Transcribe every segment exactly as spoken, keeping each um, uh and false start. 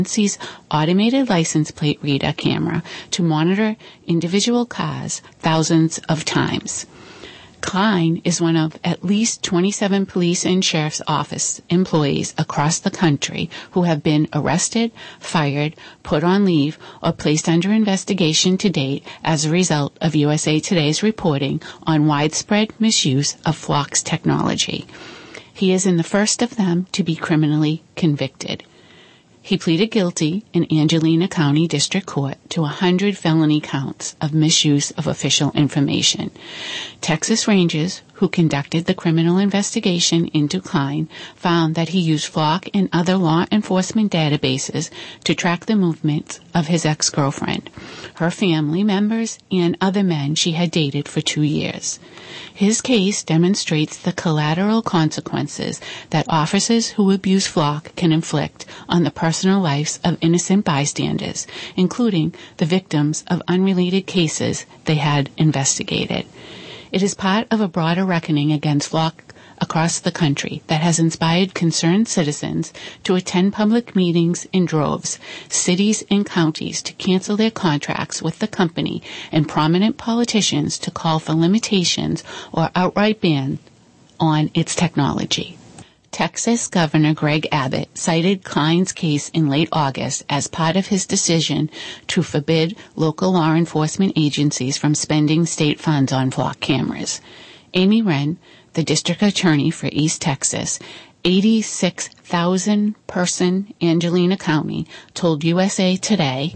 agency's automated license plate reader camera to monitor individual cars thousands of times. Klein is one of at least twenty-seven police and sheriff's office employees across the country who have been arrested, fired, put on leave, or placed under investigation to date as a result of U S A Today's reporting on widespread misuse of Flock's technology. He is in the first of them to be criminally convicted. He pleaded guilty in Angelina County District Court to one hundred felony counts of misuse of official information. Texas Rangers, who conducted the criminal investigation into Klein, found that he used Flock and other law enforcement databases to track the movements of his ex-girlfriend, her family members, and other men she had dated for two years. His case demonstrates the collateral consequences that officers who abuse Flock can inflict on the personal lives of innocent bystanders, including the victims of unrelated cases they had investigated. It is part of a broader reckoning against Flock across the country that has inspired concerned citizens to attend public meetings in droves, cities and counties to cancel their contracts with the company, and prominent politicians to call for limitations or outright ban on its technology. Texas Governor Greg Abbott cited Klein's case in late August as part of his decision to forbid local law enforcement agencies from spending state funds on Flock cameras. Amy Wren, the district attorney for East Texas, eighty-six thousand person Angelina County, told U S A Today,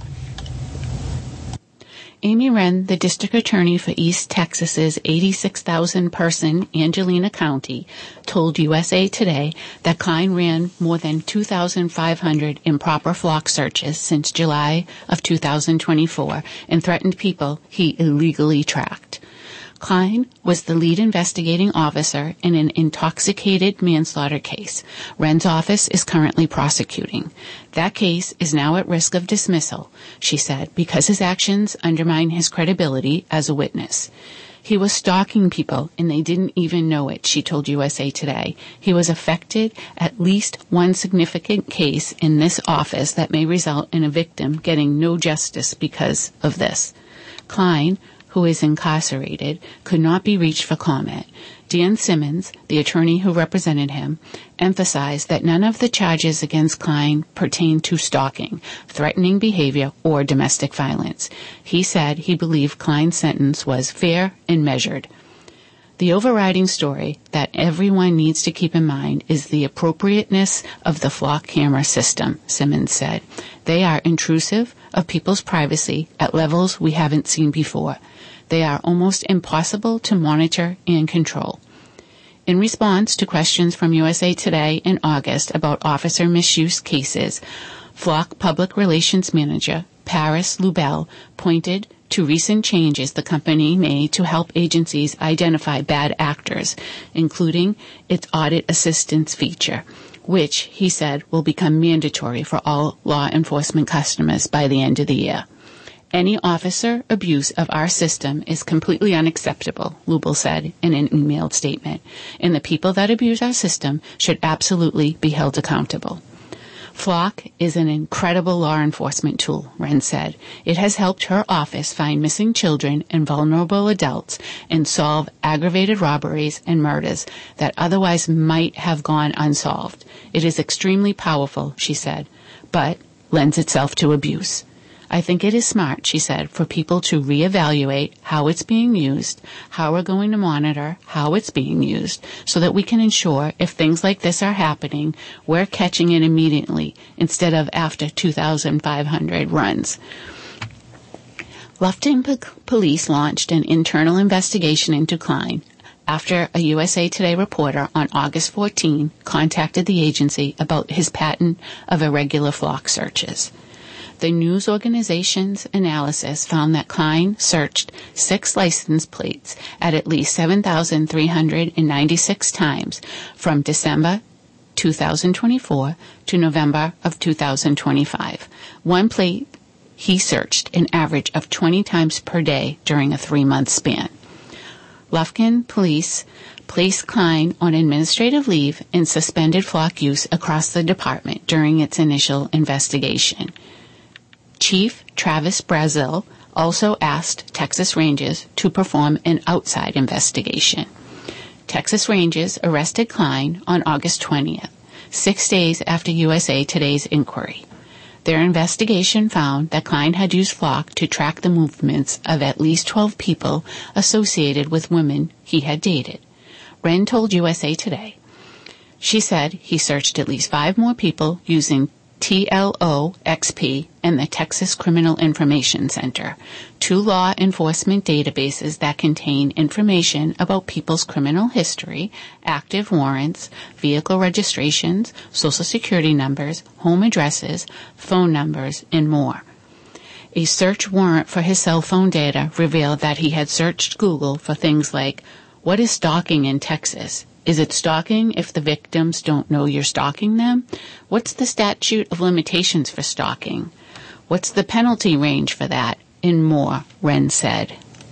Amy Wren, the district attorney for East Texas's eighty-six thousand person Angelina County, told U S A Today that Klein ran more than two thousand five hundred improper Flock searches since July of two thousand twenty-four and threatened people he illegally tracked. Klein was the lead investigating officer in an intoxicated manslaughter case Wren's office is currently prosecuting. That case is now at risk of dismissal, she said, because his actions undermine his credibility as a witness. He was stalking people, and they didn't even know it, she told U S A Today. He was affected at least one significant case in this office that may result in a victim getting no justice because of this. Klein, who is incarcerated, could not be reached for comment. Dan Simmons, the attorney who represented him, emphasized that none of the charges against Klein pertained to stalking, threatening behavior, or domestic violence. He said he believed Klein's sentence was fair and measured. The overriding story that everyone needs to keep in mind is the appropriateness of the Flock camera system, Simmons said. They are intrusive of people's privacy at levels we haven't seen before. They are almost impossible to monitor and control. In response to questions from U S A Today in August about officer misuse cases, Flock Public Relations Manager Paris Lubell pointed to recent changes the company made to help agencies identify bad actors, including its audit assistance feature, which, he said, will become mandatory for all law enforcement customers by the end of the year. Any officer abuse of our system is completely unacceptable, Lubell said in an emailed statement, and the people that abuse our system should absolutely be held accountable. Flock is an incredible law enforcement tool, Wren said. It has helped her office find missing children and vulnerable adults and solve aggravated robberies and murders that otherwise might have gone unsolved. It is extremely powerful, she said, but lends itself to abuse. I think it is smart, she said, for people to reevaluate how it's being used, how we're going to monitor how it's being used, so that we can ensure if things like this are happening, we're catching it immediately instead of after two thousand five hundred runs. Lufkin P- Police launched an internal investigation into Klein after a U S A Today reporter on August fourteenth contacted the agency about his pattern of irregular Flock searches. The news organization's analysis found that Klein searched six license plates at at least seven thousand three hundred ninety-six times from December two thousand twenty-four to November of two thousand twenty-five. One plate he searched an average of twenty times per day during a three-month span. Lufkin Police placed Klein on administrative leave and suspended flock use across the department during its initial investigation. Chief Travis Brazil also asked Texas Rangers to perform an outside investigation. Texas Rangers arrested Klein on August twentieth, six days after U S A Today's inquiry. Their investigation found that Klein had used Flock to track the movements of at least twelve people associated with women he had dated. Wren told U S A Today. She said he searched at least five more people using T L O X P and the Texas Criminal Information Center, two law enforcement databases that contain information about people's criminal history, active warrants, vehicle registrations, social security numbers, home addresses, phone numbers, and more. A search warrant for his cell phone data revealed that he had searched Google for things like, "What is stalking in Texas? Is it stalking if the victims don't know you're stalking them? What's the statute of limitations for stalking? What's the penalty range for that?" and more, Wren said.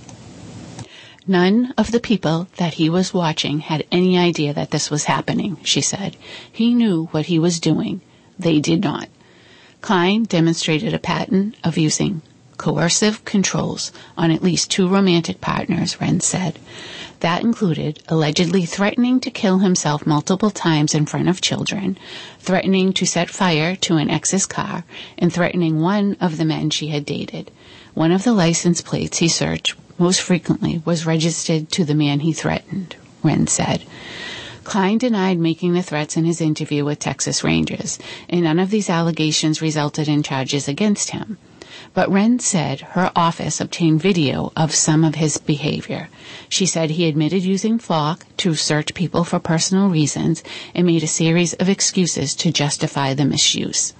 None of the people that he was watching had any idea that this was happening, she said. He knew what he was doing. They did not. Klein demonstrated a pattern of using coercive controls on at least two romantic partners, Wren said. That included allegedly threatening to kill himself multiple times in front of children, threatening to set fire to an ex's car, and threatening one of the men she had dated. One of the license plates he searched most frequently was registered to the man he threatened, Wren said. Klein denied making the threats in his interview with Texas Rangers, and none of these allegations resulted in charges against him. But Wren said her office obtained video of some of his behavior. She said he admitted using Flock to search people for personal reasons and made a series of excuses to justify the misuse.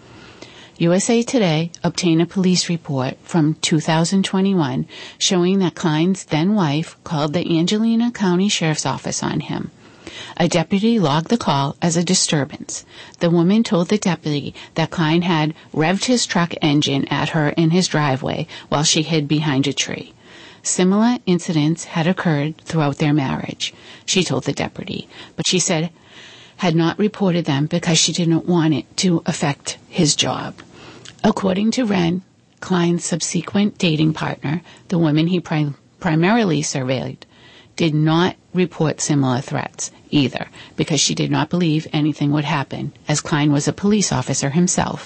U S A Today obtained a police report from two thousand twenty-one showing that Klein's then-wife called the Angelina County Sheriff's Office on him. A deputy logged the call as a disturbance. The woman told the deputy that Klein had revved his truck engine at her in his driveway while she hid behind a tree. Similar incidents had occurred throughout their marriage, she told the deputy, but she said had not reported them because she didn't want it to affect his job. According to Wren, Klein's subsequent dating partner, the woman he prim- primarily surveilled, did not report similar threats either because she did not believe anything would happen, as Klein was a police officer himself.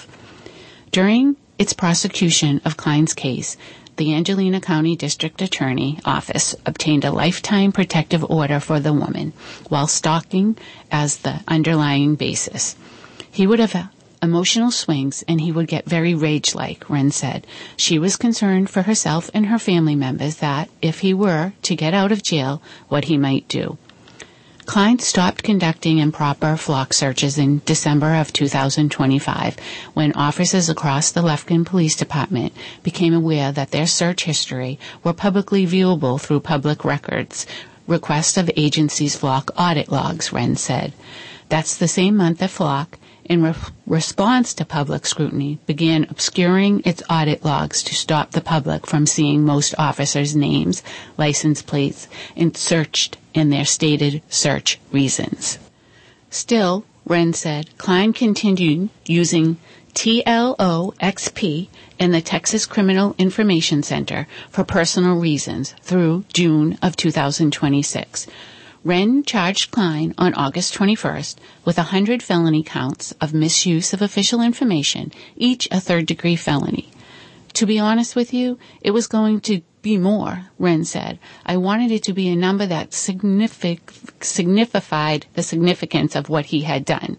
During its prosecution of Klein's case, the Angelina County District Attorney Office obtained a lifetime protective order for the woman, while stalking as the underlying basis. He would have emotional swings, and he would get very rage-like, Wren said. She was concerned for herself and her family members that, if he were to get out of jail, what he might do. Klein stopped conducting improper Flock searches in December of two thousand twenty-five when officers across the Lufkin Police Department became aware that their search history were publicly viewable through public records, request of agency's Flock audit logs, Wren said. That's the same month that Flock, in re- response to public scrutiny, began obscuring its audit logs to stop the public from seeing most officers' names, license plates, and searched in their stated search reasons. Still, Wren said, Klein continued using T L O X P and the Texas Criminal Information Center for personal reasons through June of two thousand twenty-six. Wren charged Klein on August twenty-first with one hundred felony counts of misuse of official information, each a third-degree felony. To be honest with you, it was going to be more, Wren said. I wanted it to be a number that signific- signified the significance of what he had done.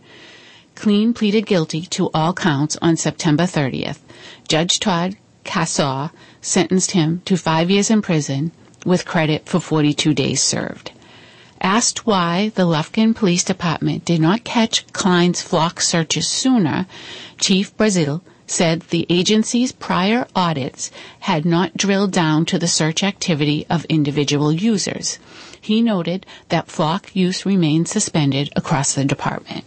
Klein pleaded guilty to all counts on September thirtieth. Judge Todd Cassaw sentenced him to five years in prison with credit for forty-two days served. Asked why the Lufkin Police Department did not catch Klein's Flock searches sooner, Chief Brazil said the agency's prior audits had not drilled down to the search activity of individual users. He noted that Flock use remained suspended across the department.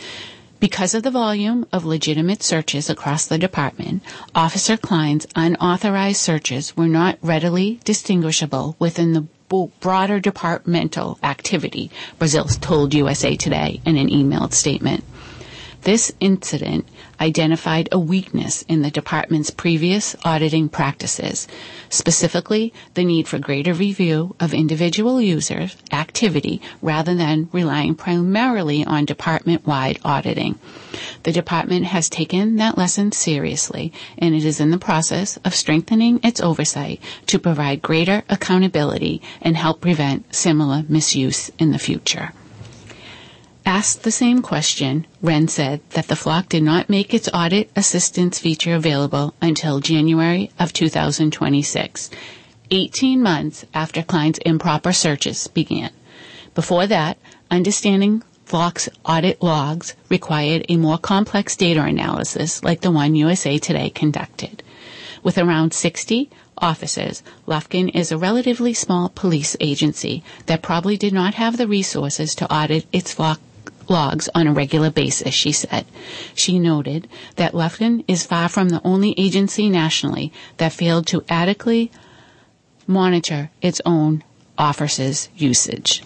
Because of the volume of legitimate searches across the department, Officer Klein's unauthorized searches were not readily distinguishable within the broader departmental activity, Brazil told U S A Today in an emailed statement. This incident identified a weakness in the department's previous auditing practices, specifically the need for greater review of individual users' activity rather than relying primarily on department-wide auditing. The department has taken that lesson seriously, and it is in the process of strengthening its oversight to provide greater accountability and help prevent similar misuse in the future. Asked the same question, Wren said that the Flock did not make its audit assistance feature available until January of two thousand twenty-six, eighteen months after Klein's improper searches began. Before that, understanding Flock's audit logs required a more complex data analysis like the one U S A Today conducted. With around sixty officers, Lufkin is a relatively small police agency that probably did not have the resources to audit its Flock logs on a regular basis, she said. She noted that Lufkin is far from the only agency nationally that failed to adequately monitor its own officers' usage.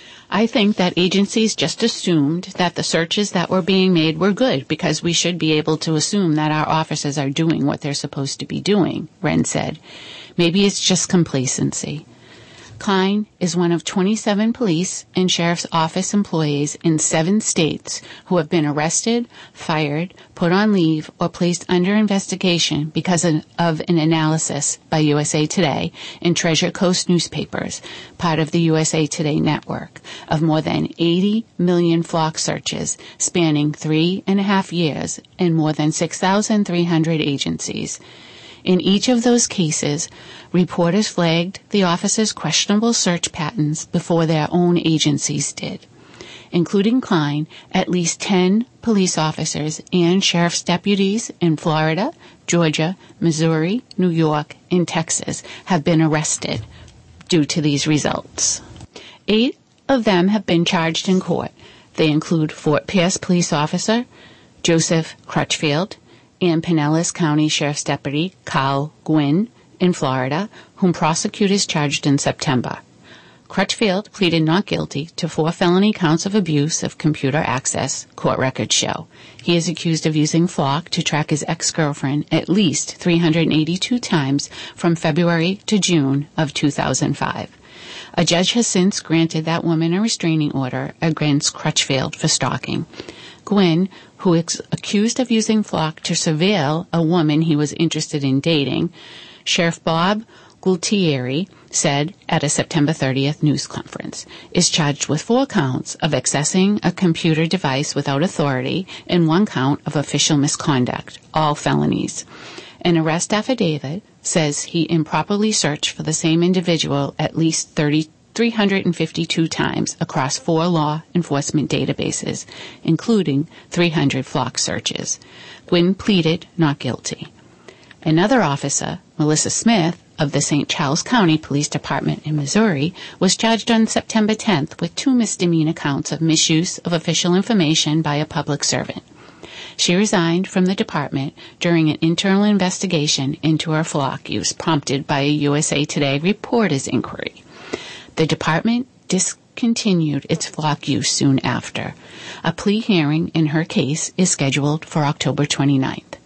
I think that agencies just assumed that the searches that were being made were good because we should be able to assume that our officers are doing what they're supposed to be doing, Wren said. Maybe it's just complacency. Klein is one of twenty-seven police and sheriff's office employees in seven states who have been arrested, fired, put on leave, or placed under investigation because of an analysis by U S A Today and Treasure Coast newspapers, part of the U S A Today network, of more than eighty million Flock searches spanning three and a half years in more than six thousand three hundred agencies. In each of those cases, reporters flagged the officers' questionable search patterns before their own agencies did. Including Klein, at least ten police officers and sheriff's deputies in Florida, Georgia, Missouri, New York, and Texas have been arrested due to these results. Eight of them have been charged in court. They include Fort Pierce police officer Joseph Crutchfield, and Pinellas County Sheriff's Deputy Carl Gwynn in Florida, whom prosecutors charged in September. Crutchfield pleaded not guilty to four felony counts of abuse of computer access, court records show. He is accused of using Flock to track his ex-girlfriend at least three hundred eighty-two times from February to June of two thousand five. A judge has since granted that woman a restraining order against Crutchfield for stalking. Gwynn, who is accused of using Flock to surveil a woman he was interested in dating, Sheriff Bob Gualtieri said at a September thirtieth news conference, is charged with four counts of accessing a computer device without authority and one count of official misconduct, all felonies. An arrest affidavit says he improperly searched for the same individual at least thirty three hundred fifty-two times across four law enforcement databases, including three hundred Flock searches. Gwynn pleaded not guilty. Another officer, Melissa Smith, of the Saint Charles County Police Department in Missouri, was charged on September tenth with two misdemeanor counts of misuse of official information by a public servant. She resigned from the department during an internal investigation into her Flock use prompted by a U S A Today reporter's inquiry. The department discontinued its Flock use soon after. A plea hearing in her case is scheduled for October twenty-ninth.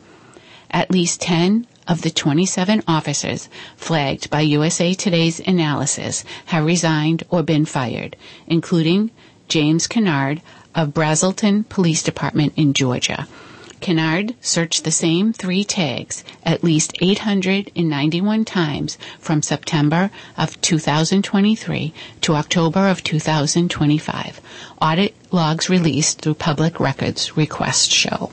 At least ten of the twenty-seven officers flagged by U S A Today's analysis have resigned or been fired, including James Kennard of Brazelton Police Department in Georgia. Kennard searched the same three tags at least eight hundred ninety-one times from September of two thousand twenty-three to October of two thousand twenty-five. Audit logs released through public records request show.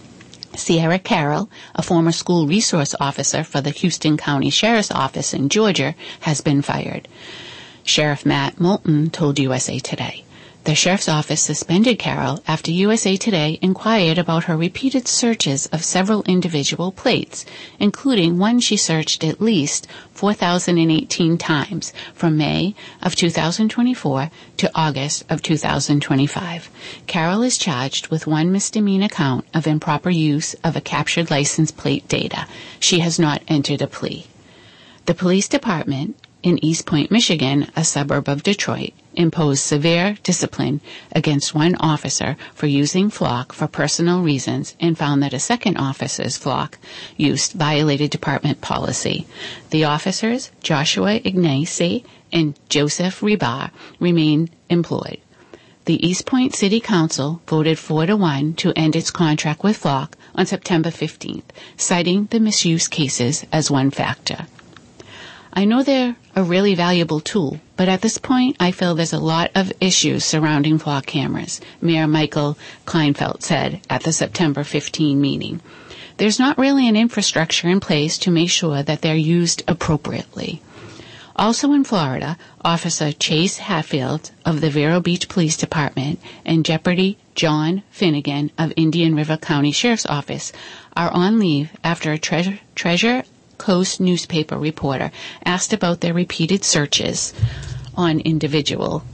Sierra Carroll, a former school resource officer for the Houston County Sheriff's Office in Georgia, has been fired. Sheriff Matt Moulton told U S A Today. The sheriff's office suspended Carroll after U S A Today inquired about her repeated searches of several individual plates, including one she searched at least four thousand eighteen times from May of two thousand twenty-four to August of two thousand twenty-five. Carroll is charged with one misdemeanor count of improper use of a captured license plate data. She has not entered a plea. The police department in East Point, Michigan, a suburb of Detroit, imposed severe discipline against one officer for using flock for personal reasons and found that a second officer's flock use violated department policy. The officers, Joshua Ignacy and Joseph Rebar, remain employed. The East Point City Council voted four to one to end its contract with Flock on September fifteenth, citing the misuse cases as one factor. I know they're a really valuable tool, but at this point I feel there's a lot of issues surrounding Flock cameras, Mayor Michael Kleinfeld said at the September fifteenth meeting. There's not really an infrastructure in place to make sure that they're used appropriately. Also in Florida, Officer Chase Hatfield of the Vero Beach Police Department and Deputy John Finnegan of Indian River County Sheriff's Office are on leave after a treasure, treasure Coast newspaper reporter asked about their repeated searches on individual.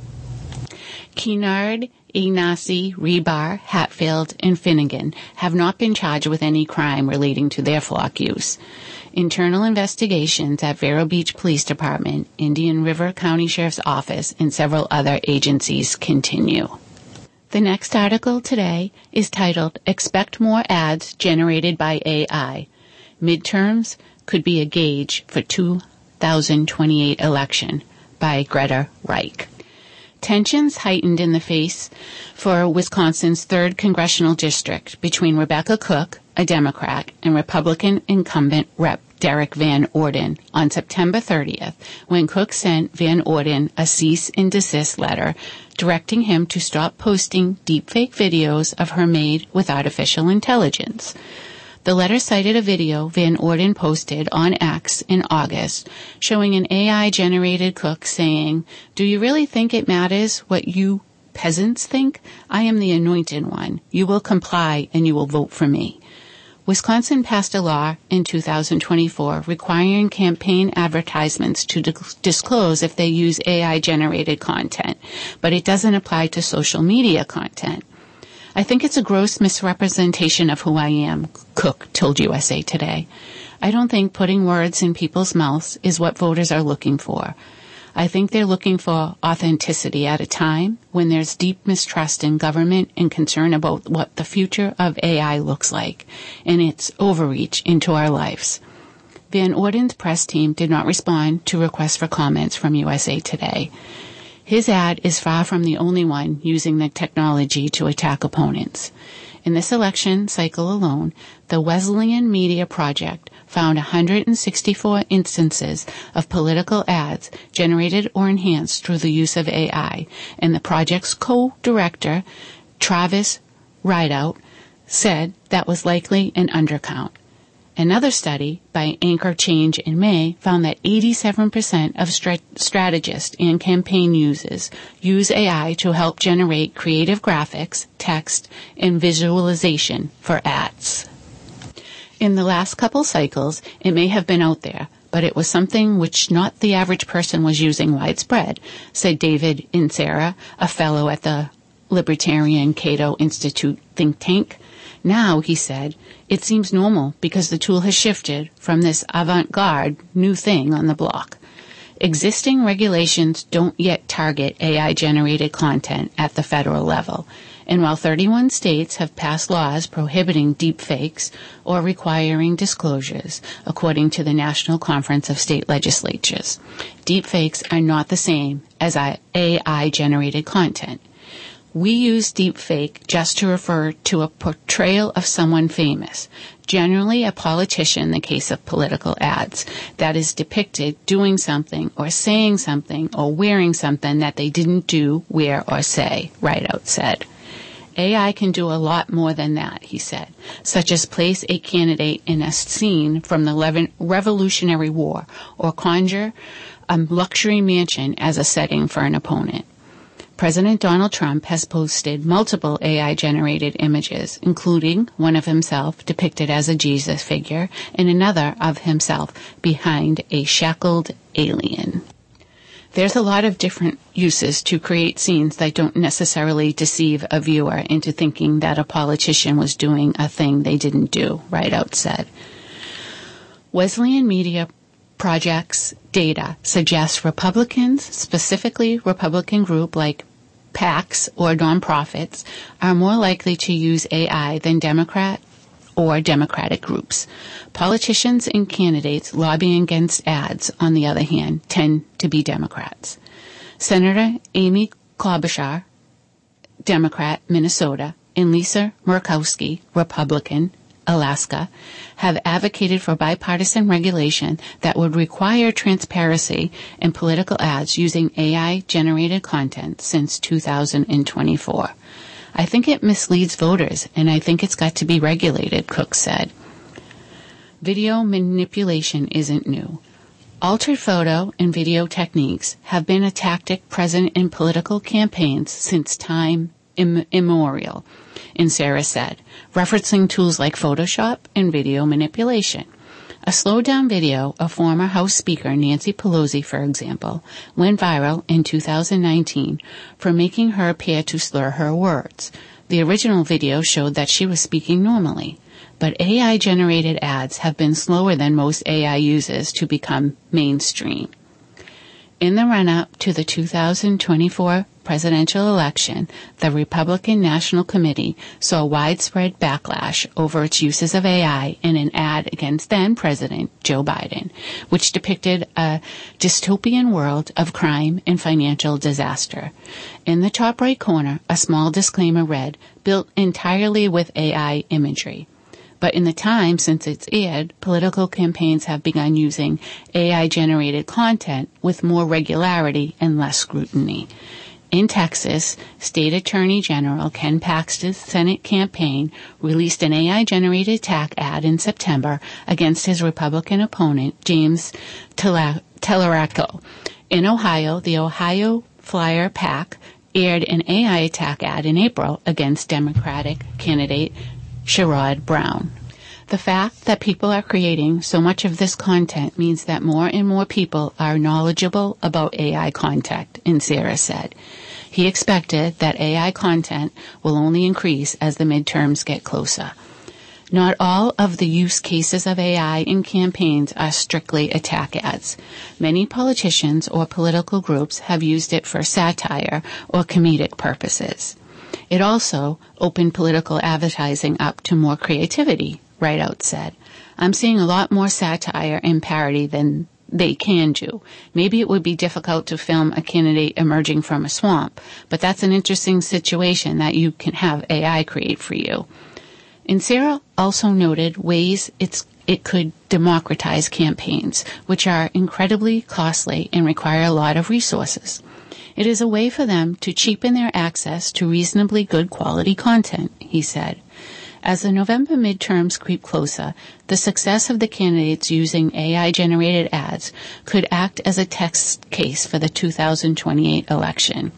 Kennard, Ignacy, Rebar, Hatfield, and Finnegan have not been charged with any crime relating to their flock use. Internal investigations at Vero Beach Police Department, Indian River County Sheriff's Office, and several other agencies continue. The next article today is titled, Expect More Ads Generated by A I. Midterms could be a gauge for two thousand twenty-eight election by Greta Reich. Tensions heightened in the face for Wisconsin's third congressional district between Rebecca Cook, a Democrat, and Republican incumbent Rep Derek Van Orden on September thirtieth, when Cook sent Van Orden a cease and desist letter directing him to stop posting deepfake videos of her made with artificial intelligence. The letter cited a video Van Orden posted on X in August showing an A I-generated Cook saying, "Do you really think it matters what you peasants think? I am the anointed one. You will comply and you will vote for me." Wisconsin passed a law in two thousand twenty-four requiring campaign advertisements to di- disclose if they use A I-generated content, but it doesn't apply to social media content. I think it's a gross misrepresentation of who I am, Cook told U S A Today. I don't think putting words in people's mouths is what voters are looking for. I think they're looking for authenticity at a time when there's deep mistrust in government and concern about what the future of A I looks like and its overreach into our lives. Van Orden's press team did not respond to requests for comments from U S A Today. His ad is far from the only one using the technology to attack opponents. In this election cycle alone, the Wesleyan Media Project found one hundred sixty-four instances of political ads generated or enhanced through the use of A I, and the project's co-director, Travis Rideout, said that was likely an undercount. Another study by Anchor Change in May found that eighty-seven percent of strat- strategists and campaign users use A I to help generate creative graphics, text, and visualization for ads. In the last couple cycles, it may have been out there, but it was something which not the average person was using widespread, said David Insera, a fellow at the Libertarian Cato Institute think tank. Now, he said, it seems normal because the tool has shifted from this avant-garde new thing on the block. Existing regulations don't yet target A I-generated content at the federal level, and while thirty-one states have passed laws prohibiting deepfakes or requiring disclosures, according to the National Conference of State Legislatures, deepfakes are not the same as A I-generated content. We use deepfake just to refer to a portrayal of someone famous, generally a politician in the case of political ads, that is depicted doing something or saying something or wearing something that they didn't do, wear, or say, Rideout said. A I can do a lot more than that, he said, such as place a candidate in a scene from the Revolutionary War or conjure a luxury mansion as a setting for an opponent. President Donald Trump has posted multiple A I-generated images, including one of himself depicted as a Jesus figure and another of himself behind a shackled alien. There's a lot of different uses to create scenes that don't necessarily deceive a viewer into thinking that a politician was doing a thing they didn't do, Rideout said. Wesleyan Media Project's data suggests Republicans, specifically Republican group like PACs or nonprofits, are more likely to use A I than Democrat or Democratic groups. Politicians and candidates lobbying against ads, on the other hand, tend to be Democrats. Senator Amy Klobuchar, Democrat, Minnesota, and Lisa Murkowski, Republican, Alaska, have advocated for bipartisan regulation that would require transparency in political ads using A I-generated content since two thousand twenty-four. I think it misleads voters, and I think it's got to be regulated, Cook said. Video manipulation isn't new. Altered photo and video techniques have been a tactic present in political campaigns since time im- immemorial, Insera said, referencing tools like Photoshop and video manipulation. A slowed-down video of former House Speaker Nancy Pelosi, for example, went viral in two thousand nineteen for making her appear to slur her words. The original video showed that she was speaking normally, but A I-generated ads have been slower than most A I uses to become mainstream. In the run-up to the two thousand twenty-four presidential election, the Republican National Committee saw widespread backlash over its uses of A I in an ad against then-President Joe Biden, which depicted a dystopian world of crime and financial disaster. In the top right corner, a small disclaimer read, "Built entirely with A I imagery." But in the time since it's aired, political campaigns have begun using A I-generated content with more regularity and less scrutiny. In Texas, State Attorney General Ken Paxton's Senate campaign released an A I-generated attack ad in September against his Republican opponent, James Tellerico. In Ohio, the Ohio Flyer PAC aired an A I attack ad in April against Democratic candidate Sherrod Brown. The fact that people are creating so much of this content means that more and more people are knowledgeable about A I content, Insera said. He expected that A I content will only increase as the midterms get closer. Not all of the use cases of A I in campaigns are strictly attack ads. Many politicians or political groups have used it for satire or comedic purposes. It also opened political advertising up to more creativity, Rideout said. I'm seeing a lot more satire and parody than they can do. Maybe it would be difficult to film a candidate emerging from a swamp, but that's an interesting situation that you can have A I create for you. Insera also noted ways it's, it could democratize campaigns, which are incredibly costly and require a lot of resources. It is a way for them to cheapen their access to reasonably good quality content, he said. As the November midterms creep closer, the success of the candidates using A I-generated ads could act as a test case for the two thousand twenty-eight election.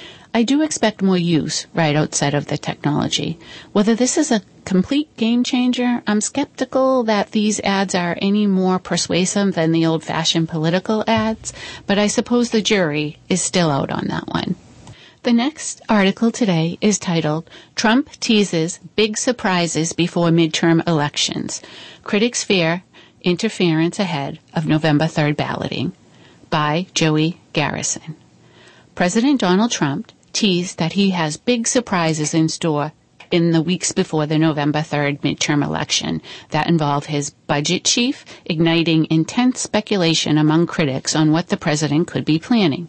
I do expect more use, Rideout said of the technology. Whether this is a complete game changer, I'm skeptical that these ads are any more persuasive than the old-fashioned political ads, but I suppose the jury is still out on that one. The next article today is titled, Trump Teases Big Surprises Before Midterm Elections. Critics Fear Interference Ahead of November third Balloting, by Joey Garrison. President Donald Trump teased that he has big surprises in store in the weeks before the November third midterm election that involve his budget chief, igniting intense speculation among critics on what the president could be planning.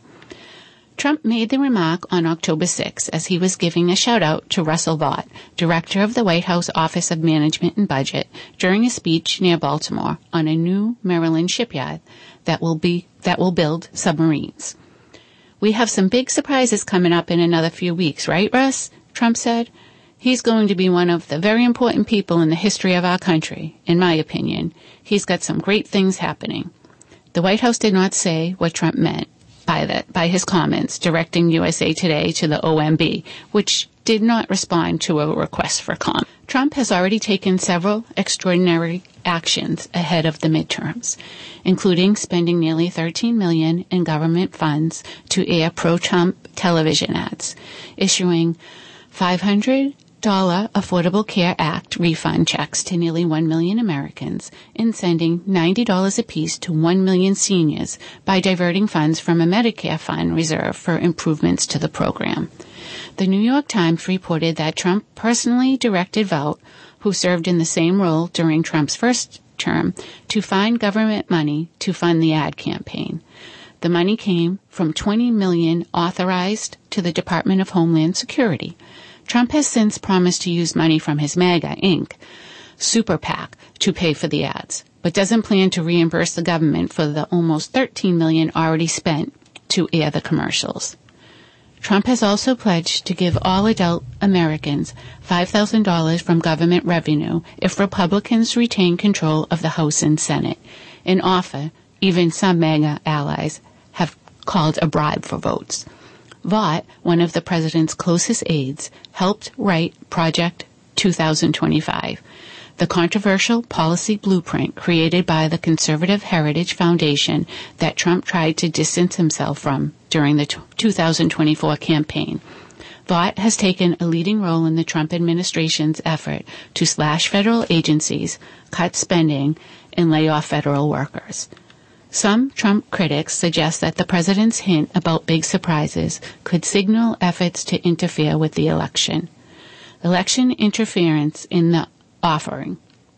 Trump made the remark on October sixth as he was giving a shout-out to Russell Vought, director of the White House Office of Management and Budget, during a speech near Baltimore on a new Maryland shipyard that will be that will build submarines. We have some big surprises coming up in another few weeks, right, Russ? Trump said. He's going to be one of the very important people in the history of our country, in my opinion. He's got some great things happening. The White House did not say what Trump meant by that, by his comments directing U S A Today to the O M B, which did not respond to a request for comment. Trump has already taken several extraordinary actions ahead of the midterms, including spending nearly thirteen million dollars in government funds to air pro-Trump television ads, issuing five hundred dollar Affordable Care Act refund checks to nearly one million Americans and sending ninety dollars apiece to one million seniors by diverting funds from a Medicare fund reserved for improvements to the program. The New York Times reported that Trump personally directed Vought, who served in the same role during Trump's first term, to find government money to fund the ad campaign. The money came from twenty million dollars authorized to the Department of Homeland Security. Trump has since promised to use money from his MAGA, Incorporated super PAC to pay for the ads, but doesn't plan to reimburse the government for the almost thirteen million dollars already spent to air the commercials. Trump has also pledged to give all adult Americans five thousand dollars from government revenue if Republicans retain control of the House and Senate, an offer even some MAGA allies have called a bribe for votes. Vought, one of the president's closest aides, helped write Project two thousand twenty-five, the controversial policy blueprint created by the Conservative Heritage Foundation that Trump tried to distance himself from during the two thousand twenty-four campaign. Vought has taken a leading role in the Trump administration's effort to slash federal agencies, cut spending, and lay off federal workers. Some Trump critics suggest that the president's hint about big surprises could signal efforts to interfere with the election. Election interference in the offering.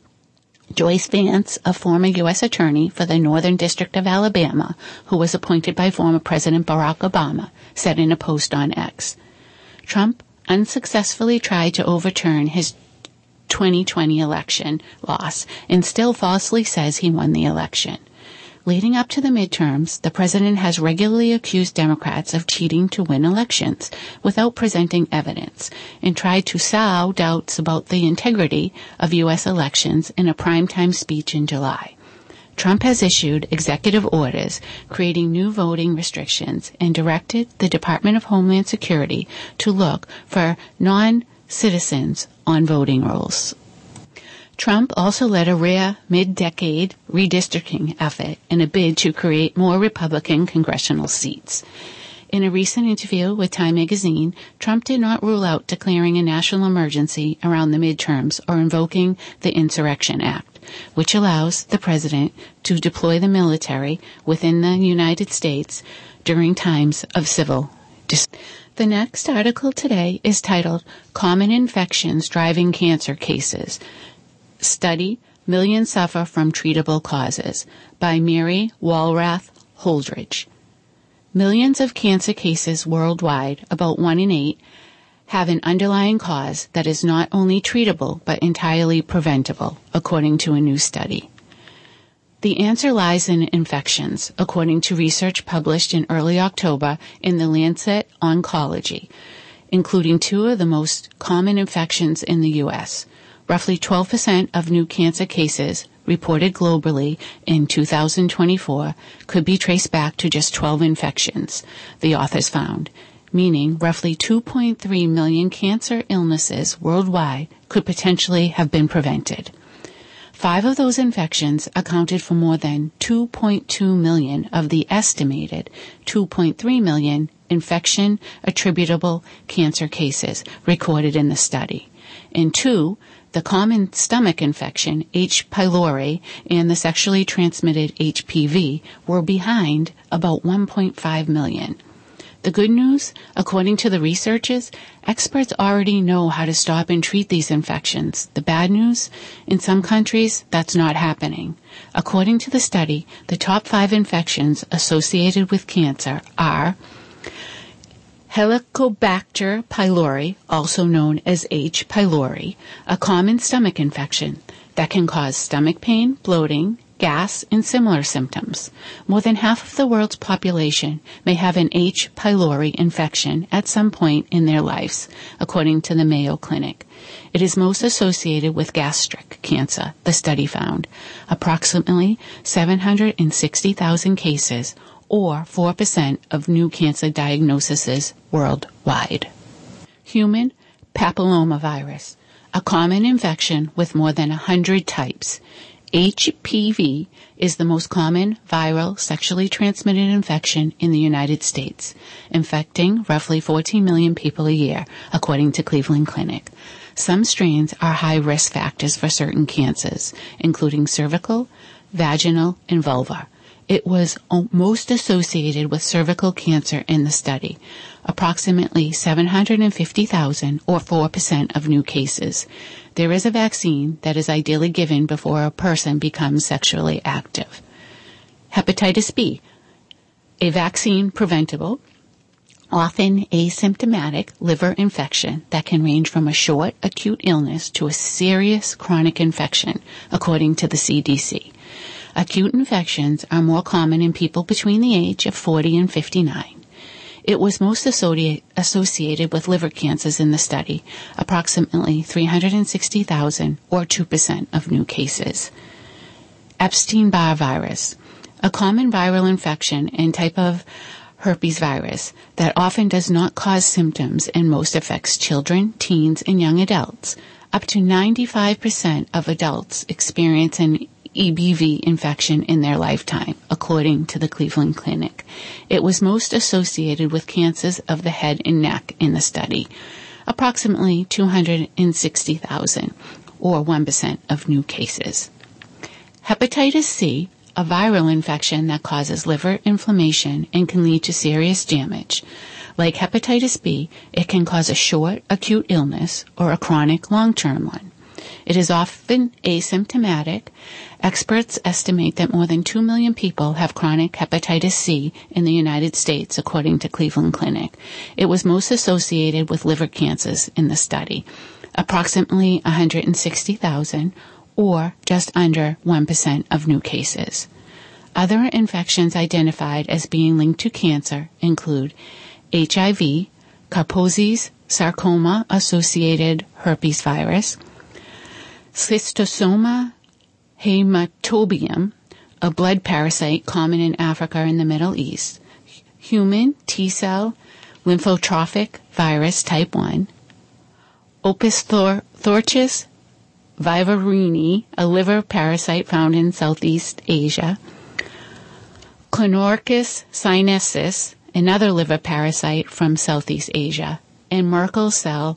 Joyce Vance, a former U S attorney for the Northern District of Alabama, who was appointed by former President Barack Obama, said in a post on X, Trump unsuccessfully tried to overturn his twenty twenty election loss and still falsely says he won the election. Leading up to the midterms, the president has regularly accused Democrats of cheating to win elections without presenting evidence and tried to sow doubts about the integrity of U S elections in a primetime speech in July. Trump has issued executive orders creating new voting restrictions and directed the Department of Homeland Security to look for non-citizens on voting rolls. Trump also led a rare mid-decade redistricting effort in a bid to create more Republican congressional seats. In a recent interview with Time magazine, Trump did not rule out declaring a national emergency around the midterms or invoking the Insurrection Act, which allows the president to deploy the military within the United States during times of civil disorder. The next article today is titled Common Infections Driving Cancer Cases. Study, Millions Suffer from Treatable Causes, by Mary Walrath Holdridge. Millions of cancer cases worldwide, about one in eight, have an underlying cause that is not only treatable but entirely preventable, according to a new study. The answer lies in infections, according to research published in early October in the Lancet Oncology, including two of the most common infections in the U S Roughly twelve percent of new cancer cases reported globally in two thousand twenty-four could be traced back to just twelve infections, the authors found, meaning roughly two point three million cancer illnesses worldwide could potentially have been prevented. Five of those infections accounted for more than two point two million of the estimated two point three million infection attributable cancer cases recorded in the study. And two, the common stomach infection, H. pylori, and the sexually transmitted H P V were behind about one point five million. The good news, according to the researchers, experts already know how to stop and treat these infections. The bad news, in some countries, that's not happening. According to the study, the top five infections associated with cancer are Helicobacter pylori, also known as H. pylori, a common stomach infection that can cause stomach pain, bloating, gas, and similar symptoms. More than half of the world's population may have an H. pylori infection at some point in their lives, according to the Mayo Clinic. It is most associated with gastric cancer, the study found. Approximately seven hundred sixty thousand cases, or four percent of new cancer diagnoses worldwide. Human papillomavirus, a common infection with more than one hundred types. H P V is the most common viral sexually transmitted infection in the United States, infecting roughly fourteen million people a year, according to Cleveland Clinic. Some strains are high risk factors for certain cancers, including cervical, vaginal, and vulvar. It was most associated with cervical cancer in the study, approximately seven hundred fifty thousand or four percent of new cases. There is a vaccine that is ideally given before a person becomes sexually active. Hepatitis B, a vaccine preventable, often asymptomatic liver infection that can range from a short acute illness to a serious chronic infection, according to the C D C. Acute infections are more common in people between the age of forty and fifty-nine. It was most associate, associated with liver cancers in the study, approximately three hundred sixty thousand or two percent of new cases. Epstein-Barr virus, a common viral infection and type of herpes virus that often does not cause symptoms and most affects children, teens, and young adults. Up to ninety-five percent of adults experience an E B V infection in their lifetime, according to the Cleveland Clinic. It was most associated with cancers of the head and neck in the study, approximately two hundred sixty thousand, or one percent of new cases. Hepatitis C, a viral infection that causes liver inflammation and can lead to serious damage. Like hepatitis B, it can cause a short, acute illness or a chronic, long-term one. It is often asymptomatic. Experts estimate that more than two million people have chronic hepatitis C in the United States, according to Cleveland Clinic. It was most associated with liver cancers in the study, approximately one hundred sixty thousand, or just under one percent of new cases. Other infections identified as being linked to cancer include H I V, Kaposi's sarcoma-associated herpes virus, Schistosoma hematobium, a blood parasite common in Africa and the Middle East, human T-cell lymphotrophic virus type one, Opisthochus vivarini, a liver parasite found in Southeast Asia, Clonorchis sinensis, another liver parasite from Southeast Asia, and Merkel cell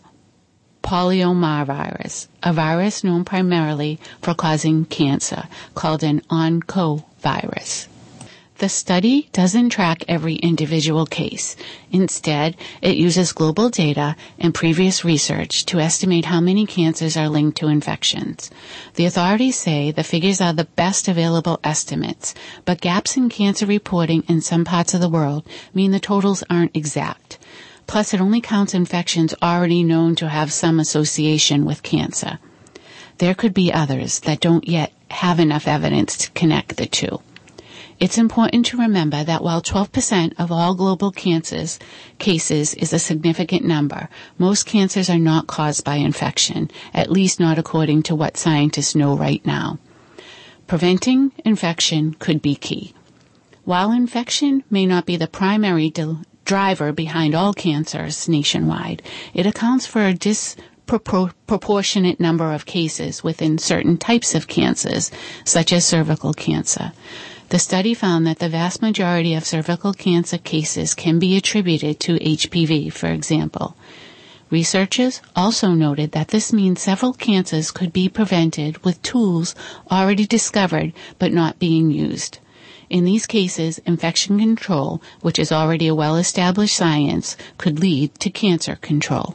polyomavirus, a virus known primarily for causing cancer, called an oncovirus. The study doesn't track every individual case. Instead, it uses global data and previous research to estimate how many cancers are linked to infections. The authorities say the figures are the best available estimates, but gaps in cancer reporting in some parts of the world mean the totals aren't exact. Plus, it only counts infections already known to have some association with cancer. There could be others that don't yet have enough evidence to connect the two. It's important to remember that while twelve percent of all global cancers cases is a significant number, most cancers are not caused by infection, at least not according to what scientists know right now. Preventing infection could be key. While infection may not be the primary de- driver behind all cancers nationwide, it accounts for a disproportionate number of cases within certain types of cancers, such as cervical cancer. The study found that the vast majority of cervical cancer cases can be attributed to H P V, for example. Researchers also noted that this means several cancers could be prevented with tools already discovered but not being used. In these cases, infection control, which is already a well-established science, could lead to cancer control.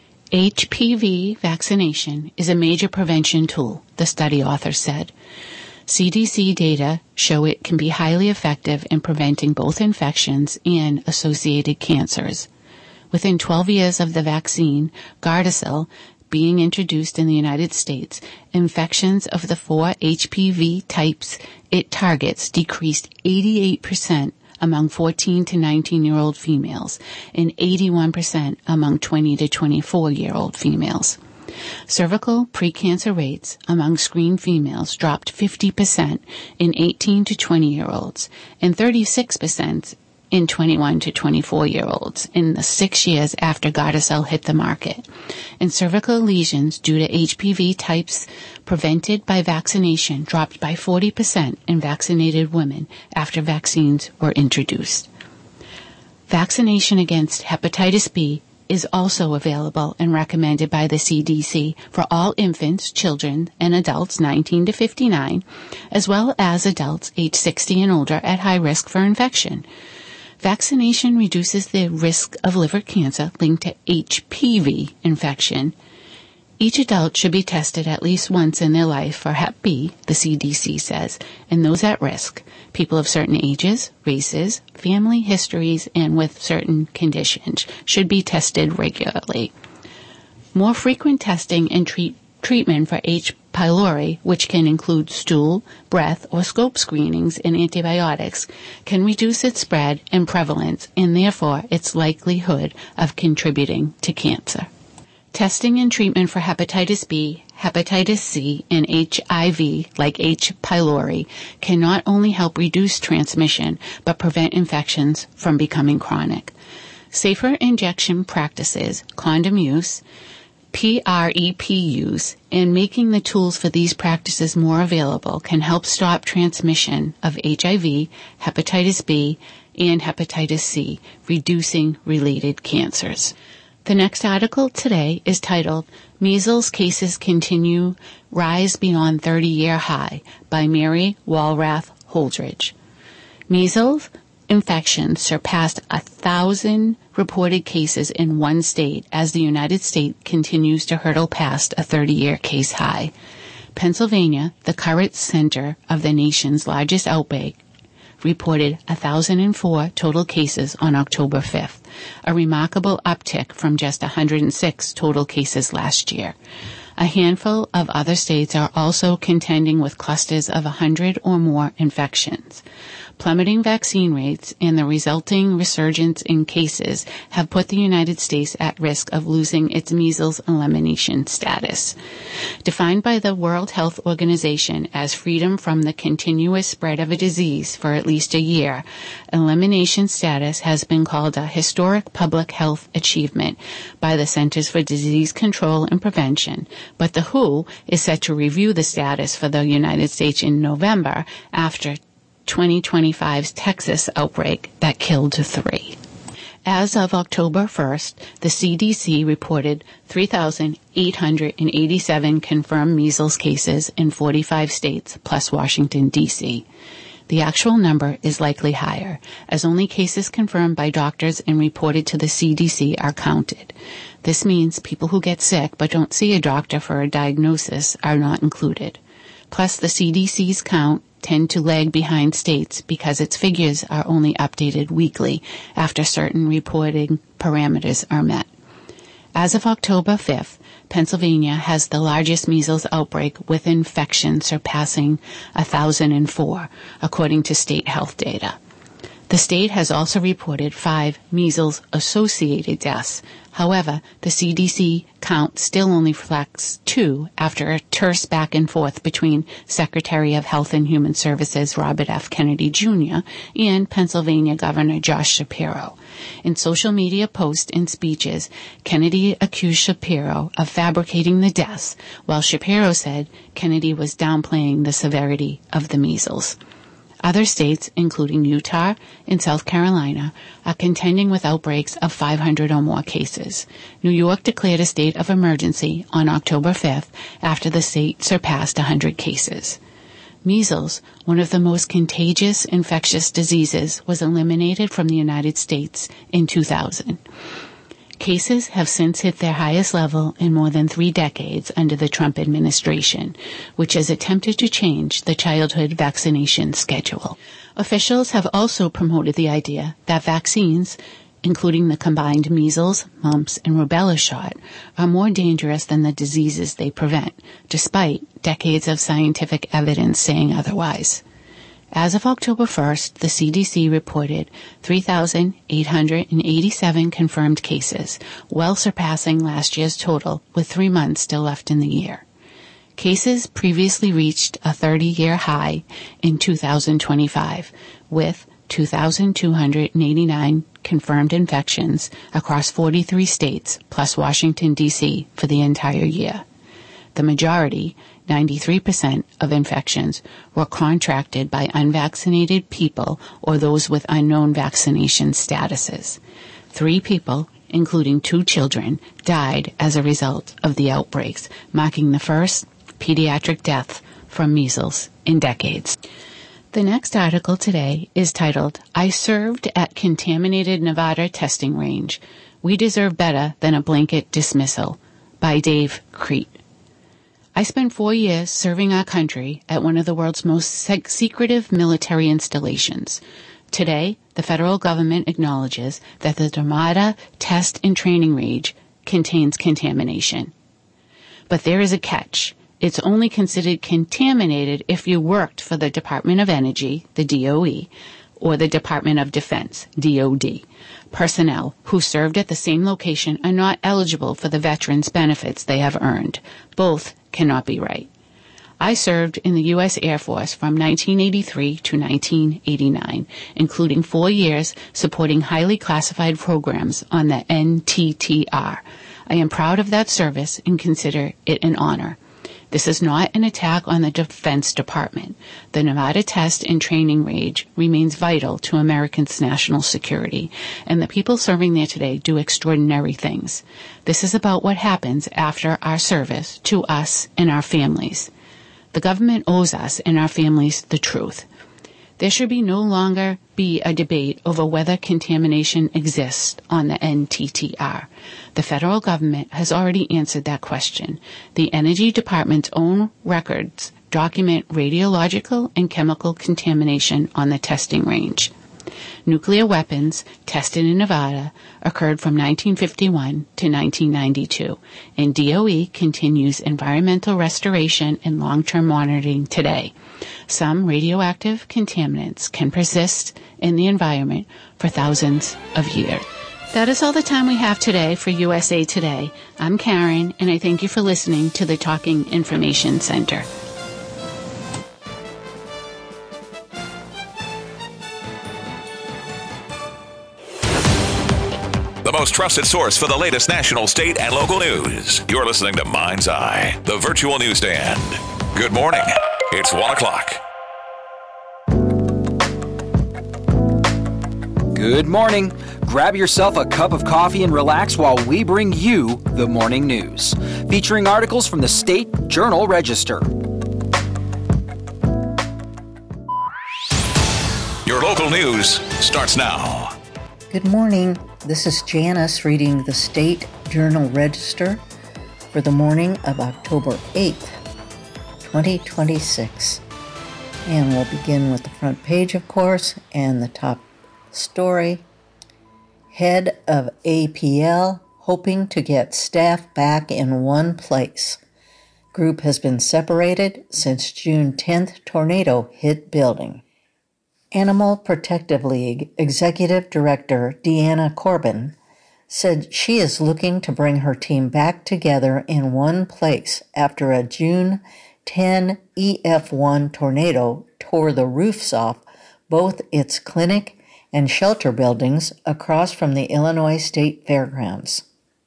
H P V vaccination is a major prevention tool, the study author said. C D C data show it can be highly effective in preventing both infections and associated cancers. Within twelve years of the vaccine, Gardasil, being introduced in the United States, infections of the four H P V types it targets decreased eighty-eight percent among fourteen to nineteen-year-old females and eighty-one percent among twenty to twenty-four-year-old females. Cervical precancer rates among screened females dropped fifty percent in eighteen to twenty-year-olds and thirty-six percent in twenty-one to twenty-four-year-olds in the six years after Gardasil hit the market. And cervical lesions due to H P V types prevented by vaccination dropped by forty percent in vaccinated women after vaccines were introduced. Vaccination against hepatitis B is also available and recommended by the C D C for all infants, children, and adults nineteen to fifty-nine, as well as adults age sixty and older at high risk for infection. Vaccination reduces the risk of liver cancer linked to H P V infection. Each adult should be tested at least once in their life for Hep B, the C D C says, and those at risk, people of certain ages, races, family histories, and with certain conditions, should be tested regularly. More frequent testing and treat, treatment for H. pylori, which can include stool, breath, or scope screenings and antibiotics, can reduce its spread and prevalence and therefore its likelihood of contributing to cancer. Testing and treatment for hepatitis B, hepatitis C, and H I V, like H. pylori, can not only help reduce transmission, but prevent infections from becoming chronic. Safer injection practices, condom use, PrEP use, and making the tools for these practices more available can help stop transmission of H I V, hepatitis B, and hepatitis C, reducing related cancers. The next article today is titled, Measles Cases Continue Rise Beyond thirty-Year High by Mary Walrath Holdridge. Measles infections surpassed a thousand reported cases in one state as the United States continues to hurtle past a thirty-year case high. Pennsylvania, the current center of the nation's largest outbreak, reported one thousand four total cases on October fifth, a remarkable uptick from just one hundred six total cases last year. A handful of other states are also contending with clusters of one hundred or more infections. Plummeting vaccine rates and the resulting resurgence in cases have put the United States at risk of losing its measles elimination status. Defined by the World Health Organization as freedom from the continuous spread of a disease for at least a year, elimination status has been called a historic public health achievement by the Centers for Disease Control and Prevention, but the W H O is set to review the status for the United States in November after twenty twenty-five's Texas outbreak that killed three. As of October first, the C D C reported three thousand eight hundred eighty-seven confirmed measles cases in forty-five states, plus Washington, D C The actual number is likely higher, as only cases confirmed by doctors and reported to the C D C are counted. This means people who get sick but don't see a doctor for a diagnosis are not included. Plus, the C D C's count tend to lag behind states because its figures are only updated weekly after certain reporting parameters are met. As of October fifth, Pennsylvania has the largest measles outbreak with infections surpassing one thousand four, according to state health data. The state has also reported five measles-associated deaths. However, the C D C count still only reflects two after a terse back and forth between Secretary of Health and Human Services Robert F. Kennedy Junior and Pennsylvania Governor Josh Shapiro. In social media posts and speeches, Kennedy accused Shapiro of fabricating the deaths, while Shapiro said Kennedy was downplaying the severity of the measles. Other states, including Utah and South Carolina, are contending with outbreaks of five hundred or more cases. New York declared a state of emergency on October fifth after the state surpassed one hundred cases. Measles, one of the most contagious infectious diseases, was eliminated from the United States in two thousand. Cases have since hit their highest level in more than three decades under the Trump administration, which has attempted to change the childhood vaccination schedule. Officials have also promoted the idea that vaccines, including the combined measles, mumps, and rubella shot, are more dangerous than the diseases they prevent, despite decades of scientific evidence saying otherwise. As of October first, the C D C reported three thousand eight hundred eighty-seven confirmed cases, well surpassing last year's total, with three months still left in the year. Cases previously reached a thirty-year high in two thousand twenty-five, with two thousand two hundred eighty-nine confirmed infections across forty-three states, plus Washington, D C, for the entire year. The majority, ninety-three percent of infections, were contracted by unvaccinated people or those with unknown vaccination statuses. Three people, including two children, died as a result of the outbreaks, marking the first pediatric death from measles in decades. The next article today is titled, I Served at Contaminated Nevada Testing Range. We Deserve Better Than a Blanket Dismissal, by Dave Crete. I spent four years serving our country at one of the world's most sec- secretive military installations. Today, the federal government acknowledges that the Nevada Test and Training Range contains contamination. But there is a catch. It's only considered contaminated if you worked for the Department of Energy, the D O E, or the Department of Defense, D O D. Personnel who served at the same location are not eligible for the veterans' benefits they have earned. Both cannot be right. I served in the U S Air Force from nineteen eighty-three to nineteen eighty-nine, including four years supporting highly classified programs on the N T T R. I am proud of that service and consider it an honor. This is not an attack on the Defense Department. The Nevada Test and Training Range remains vital to Americans' national security, and the people serving there today do extraordinary things. This is about what happens after our service to us and our families. The government owes us and our families the truth. There should be no longer be a debate over whether contamination exists on the N T T R. The federal government has already answered that question. The Energy Department's own records document radiological and chemical contamination on the testing range. Nuclear weapons tested in Nevada occurred from nineteen fifty-one to nineteen ninety-two, and D O E continues environmental restoration and long-term monitoring today. Some radioactive contaminants can persist in the environment for thousands of years. That is all the time we have today for U S A Today. I'm Karen, and I thank you for listening to the Talking Information Center. The most trusted source for the latest national, state, and local news. You're listening to Mind's Eye, the virtual newsstand. Good morning. It's one o'clock. Good morning. Grab yourself a cup of coffee and relax while we bring you the morning news, featuring articles from the State Journal Register. Your local news starts now. Good morning. This is Janice reading the State Journal Register for the morning of October eighth, twenty twenty-six. And we'll begin with the front page, of course, and the top story. Head of A P L hoping to get staff back in one place. Group has been separated since June tenth tornado hit building. Animal Protective League Executive Director Deanna Corbin said she is looking to bring her team back together in one place after a June tenth E F one tornado tore the roofs off both its clinic and shelter buildings across from the Illinois State Fairgrounds.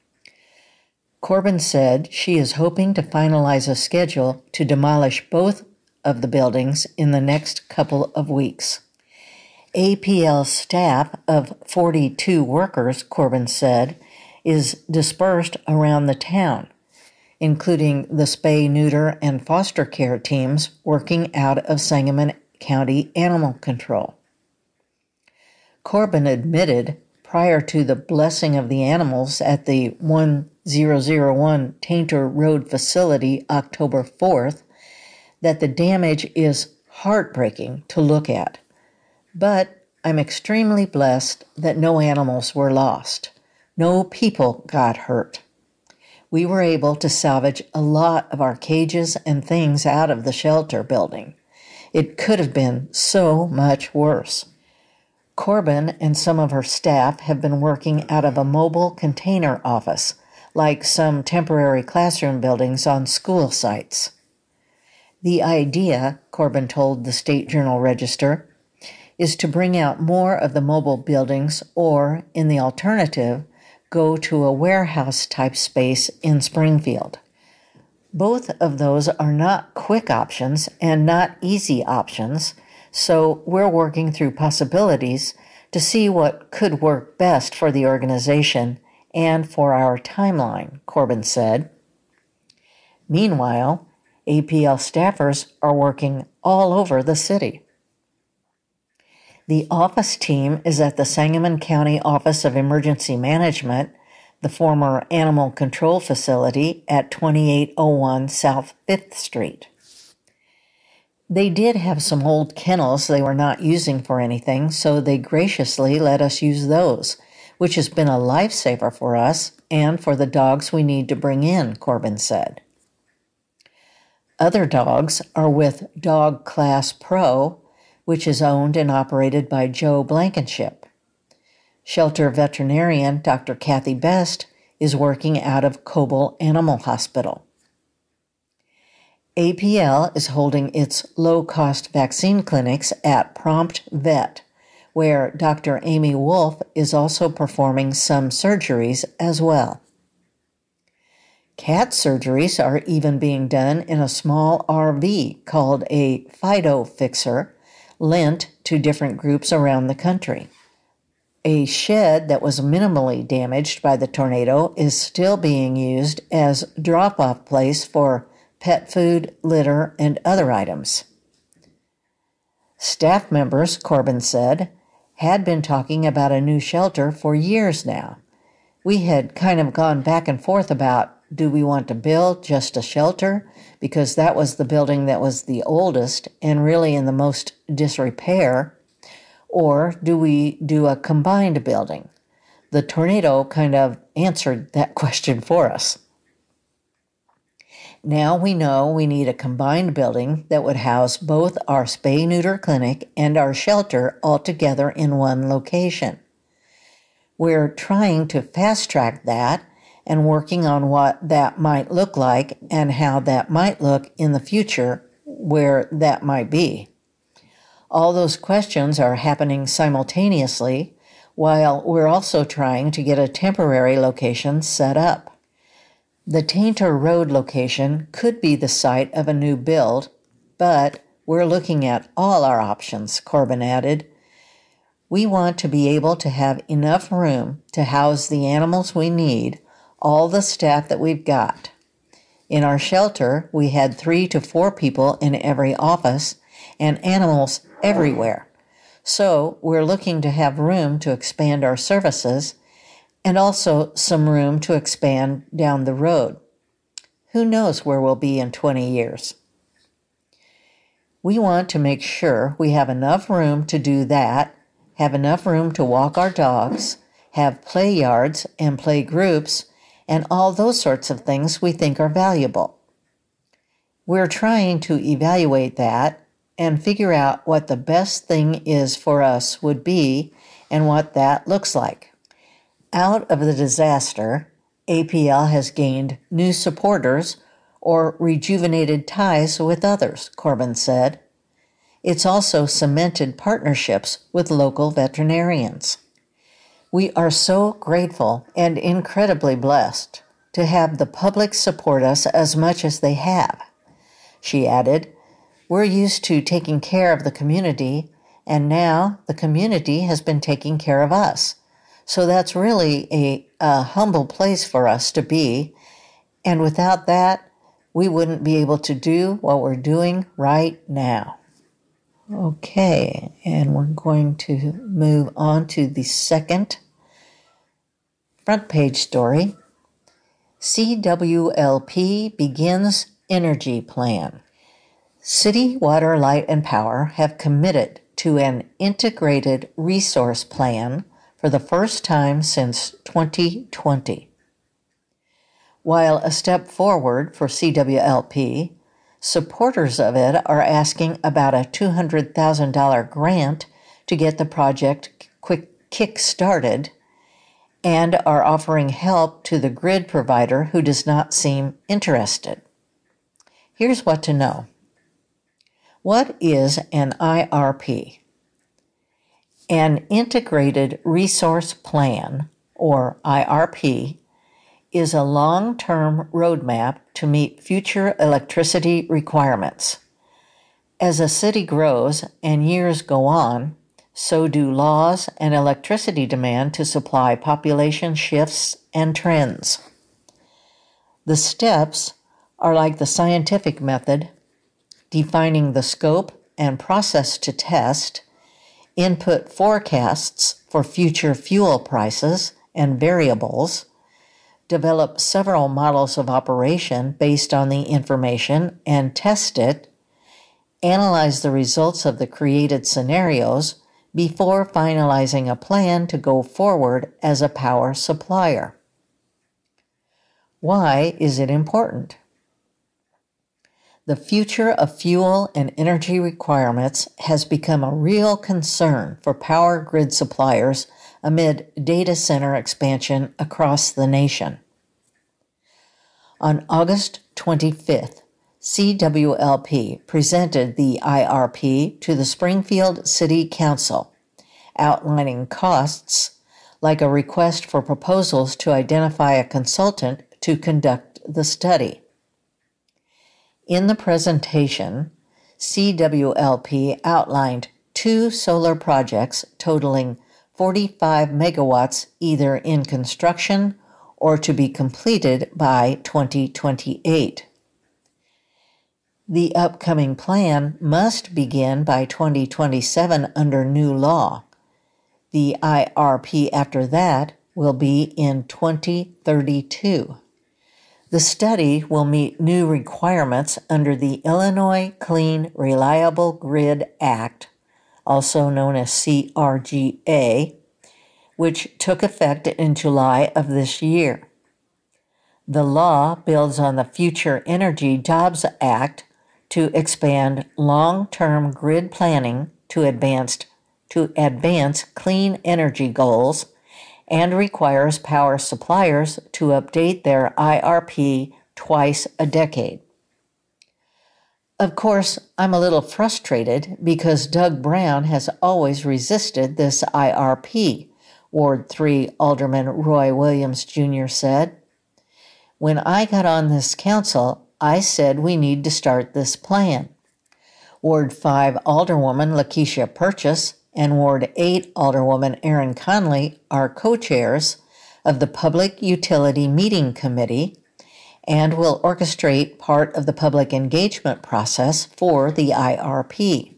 Corbin said she is hoping to finalize a schedule to demolish both of the buildings in the next couple of weeks. A P L staff of forty-two workers, Corbin said, is dispersed around the town, including the spay, neuter, and foster care teams working out of Sangamon County Animal Control. Corbin admitted prior to the blessing of the animals at the one thousand one Tainter Road facility October fourth that the damage is heartbreaking to look at. But I'm extremely blessed that no animals were lost. No people got hurt. We were able to salvage a lot of our cages and things out of the shelter building. It could have been so much worse. Corbin and some of her staff have been working out of a mobile container office, like some temporary classroom buildings on school sites. The idea, Corbin told the State Journal Register, is to bring out more of the mobile buildings or, in the alternative, go to a warehouse-type space in Springfield. Both of those are not quick options and not easy options, so we're working through possibilities to see what could work best for the organization and for our timeline, Corbin said. Meanwhile, A P L staffers are working all over the city. The office team is at the Sangamon County Office of Emergency Management, the former Animal Control Facility at twenty-eight oh one South fifth Street. They did have some old kennels they were not using for anything, so they graciously let us use those, which has been a lifesaver for us and for the dogs we need to bring in, Corbin said. Other dogs are with Dog Class Pro, which is owned and operated by Joe Blankenship. Shelter veterinarian Doctor Kathy Best is working out of Coble Animal Hospital. A P L is holding its low-cost vaccine clinics at Prompt Vet, where Doctor Amy Wolf is also performing some surgeries as well. Cat surgeries are even being done in a small R V called a Fido Fixer, lent to different groups around the country. A shed that was minimally damaged by the tornado is still being used as drop-off place for pet food, litter, and other items. Staff members, Corbin said, had been talking about a new shelter for years now. We had kind of gone back and forth about, do we want to build just a shelter? Because that was the building that was the oldest and really in the most disrepair. Or do we do a combined building? The tornado kind of answered that question for us. Now we know we need a combined building that would house both our spay-neuter clinic and our shelter all together in one location. We're trying to fast-track that and working on what that might look like and how that might look in the future where that might be. All those questions are happening simultaneously while we're also trying to get a temporary location set up. The Tainter Road location could be the site of a new build, but we're looking at all our options, Corbin added. We want to be able to have enough room to house the animals we need, all the staff that we've got. In our shelter, we had three to four people in every office and animals everywhere. So we're looking to have room to expand our services and also some room to expand down the road. Who knows where we'll be in twenty years? We want to make sure we have enough room to do that, have enough room to walk our dogs, have play yards and play groups, and all those sorts of things we think are valuable. We're trying to evaluate that and figure out what the best thing is for us would be and what that looks like. Out of the disaster, A P L has gained new supporters or rejuvenated ties with others, Corbin said. It's also cemented partnerships with local veterinarians. We are so grateful and incredibly blessed to have the public support us as much as they have. She added, we're used to taking care of the community, and now the community has been taking care of us. So that's really a, a humble place for us to be, and without that, we wouldn't be able to do what we're doing right now. Okay, and we're going to move on to the second front page story. C W L P begins energy plan. City Water, Light, and Power have committed to an integrated resource plan for the first time since twenty twenty. While a step forward for C W L P, supporters of it are asking about a two hundred thousand dollars grant to get the project quick kick-started and are offering help to the grid provider who does not seem interested. Here's what to know. What is an I R P? An Integrated Resource Plan, or I R P, is a long-term roadmap to meet future electricity requirements. As a city grows and years go on, So do laws and electricity demand to supply population shifts and trends. The steps are like the scientific method, defining the scope and process to test, input forecasts for future fuel prices and variables, develop several models of operation based on the information and test it, analyze the results of the created scenarios before finalizing a plan to go forward as a power supplier. Why is it important? The future of fuel and energy requirements has become a real concern for power grid suppliers amid data center expansion across the nation. On August twenty-fifth, C W L P presented the I R P to the Springfield City Council, outlining costs like a request for proposals to identify a consultant to conduct the study. In the presentation, C W L P outlined two solar projects totaling forty-five megawatts either in construction or to be completed by twenty twenty-eight. The upcoming plan must begin by twenty twenty-seven under new law. The I R P after that will be in twenty thirty-two. The study will meet new requirements under the Illinois Clean Reliable Grid Act, also known as C R G A, which took effect in July of this year. The law builds on the Future Energy Jobs Act to expand long-term grid planning to advance, to advance clean energy goals and requires power suppliers to update their I R P twice a decade. Of course, I'm a little frustrated because Doug Brown has always resisted this I R P, Ward three Alderman Roy Williams Junior said. When I got on this council, I said we need to start this plan. Ward five Alderwoman Lakeisha Purchase and Ward eight Alderwoman Erin Conley are co-chairs of the Public Utility Meeting Committee and will orchestrate part of the public engagement process for the I R P.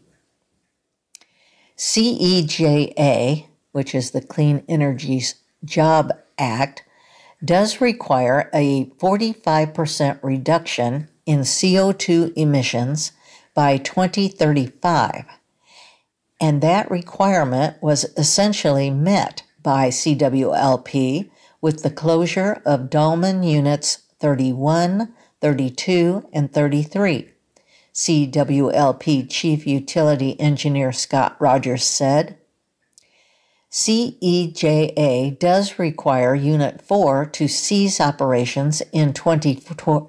C E J A, which is the Clean Energy Job Act, does require a forty-five percent reduction in C O two emissions by twenty thirty-five. And that requirement was essentially met by C W L P with the closure of Dolman Units thirty-one, thirty-two, and thirty-three. C W L P Chief Utility Engineer Scott Rogers said, C E J A does require Unit four to cease operations in twenty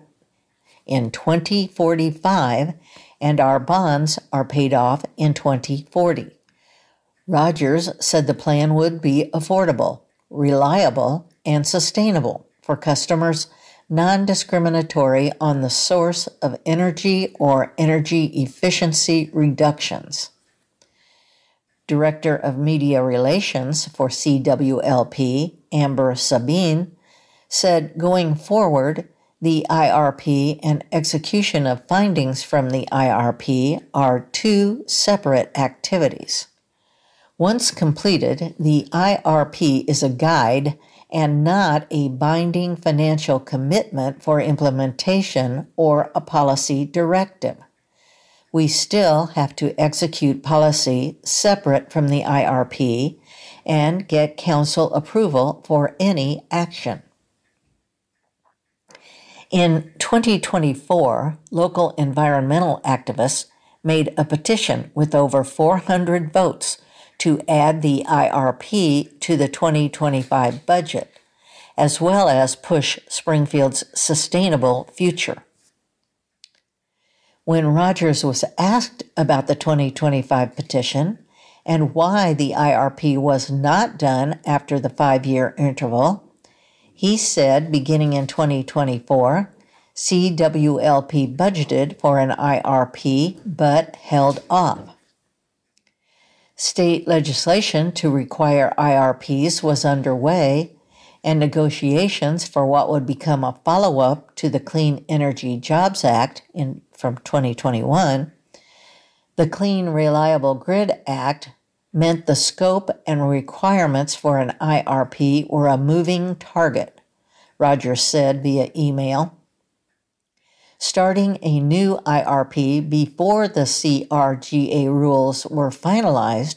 forty-five, and our bonds are paid off in twenty forty. Rogers said the plan would be affordable, reliable, and sustainable for customers, non-discriminatory on the source of energy or energy efficiency reductions. Director of Media Relations for C W L P, Amber Sabine, said going forward, the I R P and execution of findings from the I R P are two separate activities. Once completed, the I R P is a guide and not a binding financial commitment for implementation or a policy directive. We still have to execute policy separate from the I R P and get council approval for any action. In twenty twenty-four, local environmental activists made a petition with over four hundred votes to add the I R P to the twenty twenty-five budget, as well as push Springfield's sustainable future. When Rogers was asked about the twenty twenty-five petition and why the I R P was not done after the five-year interval, he said beginning in twenty twenty-four, C W L P budgeted for an I R P but held off. State legislation to require I R Ps was underway, and negotiations for what would become a follow-up to the Clean Energy Jobs Act in, from twenty twenty-one. The Clean Reliable Grid Act meant the scope and requirements for an I R P were a moving target, Rogers said via email. Starting a new I R P before the C R G A rules were finalized